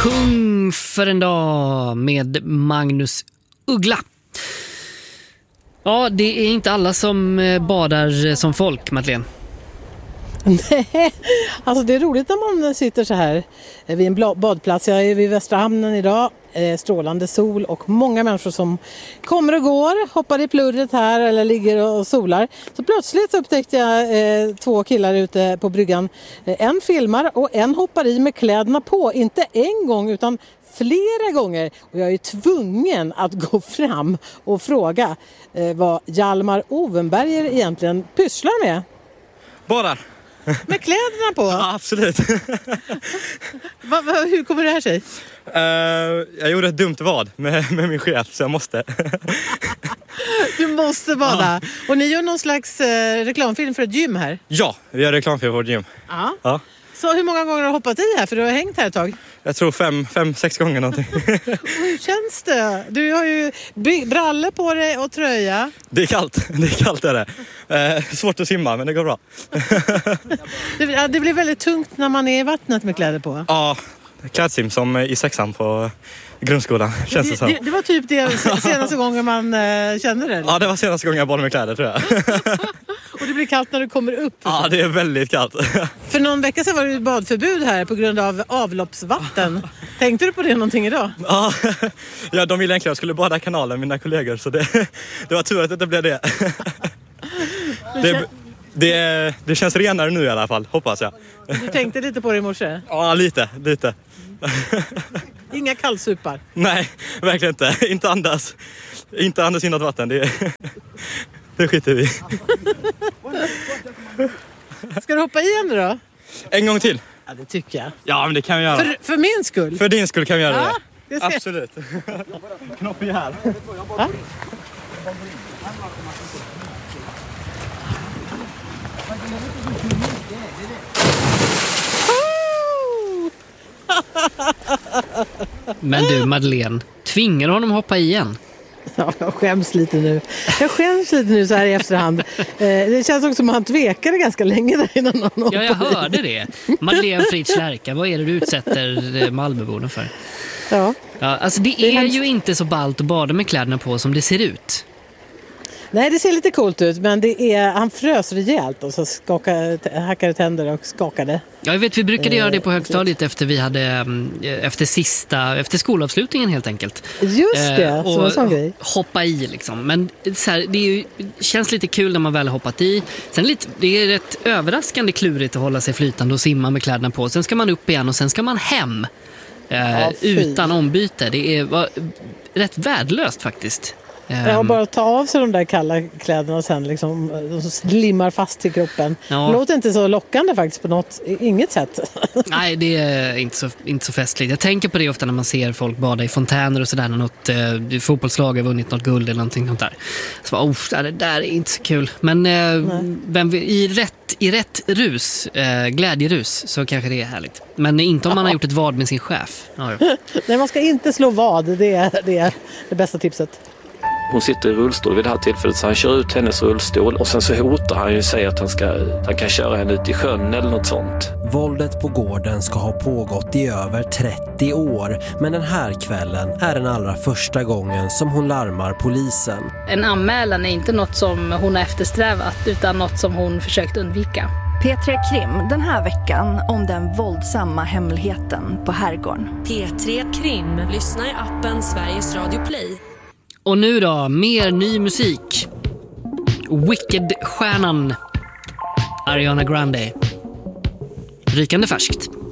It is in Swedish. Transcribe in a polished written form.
Kung för en dag med Magnus Uggla. Ja, det är inte alla som badar som folk, Madeleine. Nej, alltså det är roligt när man sitter så här vid en badplats. Jag är vid Västra hamnen idag, strålande sol och många människor som kommer och går, hoppar i plurret här eller ligger och solar. Så plötsligt upptäckte jag två killar ute på bryggan. En filmar och en hoppar i med kläderna på, inte en gång utan flera gånger. Och jag är tvungen att gå fram och fråga vad Hjalmar Ovenberger egentligen pysslar med. Badar. Med kläderna på? Ja, absolut. Hur kommer det här sig? Jag gjorde ett dumt vad med min chef, så jag måste. Du måste bada. Ja. Och ni gör någon slags reklamfilm för ett gym här? Ja, vi gör reklamfilm för vårt gym. Ja. Så hur många gånger har du hoppat i här? För du har hängt här ett tag. Jag tror 5-6 gånger någonting. Och hur känns det? Du har ju brallor på dig och tröja. Det är kallt är det. Svårt att simma, men det går bra. Det blir väldigt tungt när man är i vattnet med kläder på. Ja, klädsim som i 6:an på grundskolan, känns det som. Det var typ det senaste gången man kände det? Eller? Ja, det var senaste gången jag badade med kläder, tror jag. Och det blir kallt när du kommer upp? Ja, det är väldigt kallt. För någon vecka sedan var det badförbud här på grund av avloppsvatten. Tänkte du på det någonting idag? Ja, de ville egentligen att jag skulle bada kanalen, mina kollegor, så det var tur att det inte blev det. Det känns renare nu i alla fall, hoppas jag. Du tänkte lite på det i morse? Ja, lite. Inga kallsupar? Nej, verkligen inte. Inte andas in något vatten. Det skiter vi. Ska du hoppa i ändå då? En gång till. Ja, det tycker jag. Ja, men det kan vi göra. För min skull? För din skull kan vi göra det. Absolut. Knopp i här. Ja? Men du, Madeleine, tvingar honom hoppa igen? Ja, jag skäms lite nu så här i efterhand. Det känns också som att han tvekade ganska länge där innan han hoppade. Ja, jag hörde det. Madeleine Fritz Lärka, vad är det du utsätter Malmöborna för? Ja, alltså det är ju inte så ballt att bada med kläderna på som det ser ut. Nej, det ser lite coolt ut, men han frös rejält och så hackade tänder och skakade. Ja, jag vet, vi brukade göra det på högstadiet efter skolavslutningen helt enkelt. Just det, så var en sån grej. Hoppa i liksom. Men så här, känns lite kul när man väl har hoppat i. Sen det är rätt överraskande klurigt att hålla sig flytande och simma med kläderna på. Sen ska man upp igen och sen ska man hem utan ombyte. Det var rätt värdelöst faktiskt. Ja, bara ta av sig de där kalla kläderna och sen liksom de limmar fast till kroppen. Ja. Det låter inte så lockande faktiskt på inget sätt. Nej, det är inte så festligt. Jag tänker på det ofta när man ser folk bada i fontäner och sådär när något fotbollslag har vunnit något guld eller någonting sånt där. Så det där är inte så kul. Men i rätt rus, glädjerus, så kanske det är härligt. Men inte om man har gjort ett vad med sin chef. Ja. Nej, man ska inte slå vad. Det är det bästa tipset. Hon sitter i rullstol vid det här tillfället, så han kör ut hennes rullstol och sen så hotar han ju säga att han kan köra henne ut i sjön eller något sånt. Våldet på gården ska ha pågått i över 30 år, men den här kvällen är den allra första gången som hon larmar polisen. En anmälan är inte något som hon har eftersträvat utan något som hon försökt undvika. P3 Krim den här veckan om den våldsamma hemligheten på Herrgården. P3 Krim, lyssna i appen Sveriges Radio Play. Och nu då, mer ny musik. Wicked-stjärnan Ariana Grande. Rykande färskt.